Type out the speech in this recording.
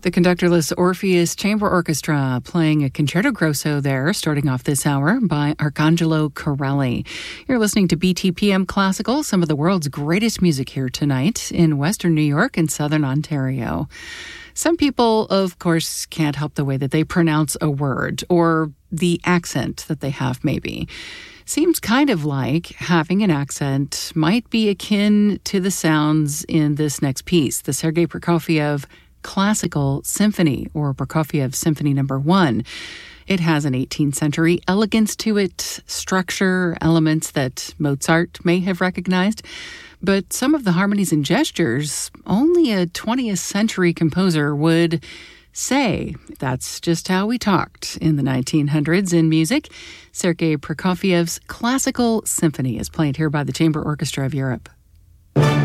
The conductorless Orpheus Chamber Orchestra playing a concerto grosso there, starting off this hour by Arcangelo Corelli. You're listening to BTPM Classical, some of the world's greatest music here tonight in Western New York and Southern Ontario. Some people, of course, can't help the way that they pronounce a word or the accent that they have maybe. Seems kind of like having an accent might be akin to the sounds in this next piece, the Sergei Prokofiev Classical Symphony, or Prokofiev Symphony No. 1. It has an 18th century elegance to it, structure, elements that Mozart may have recognized. But some of the harmonies and gestures, only a 20th century composer would say. That's just how we talked in the 1900s in music. Sergei Prokofiev's Classical Symphony is played here by the Chamber Orchestra of Europe.